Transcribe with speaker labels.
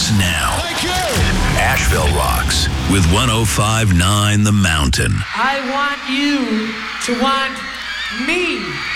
Speaker 1: Starts now.
Speaker 2: Thank you.
Speaker 1: Asheville Rocks with 105.9 The Mountain.
Speaker 3: I want you to want me.